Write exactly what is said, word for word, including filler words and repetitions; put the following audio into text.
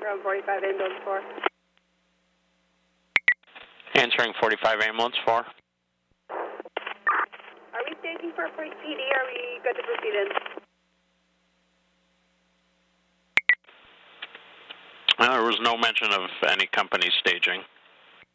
from forty-five ambulance four. Answering forty-five ambulance four. Are we staging for pre-P D or are we good to proceed in? Uh, there was no mention of any company staging.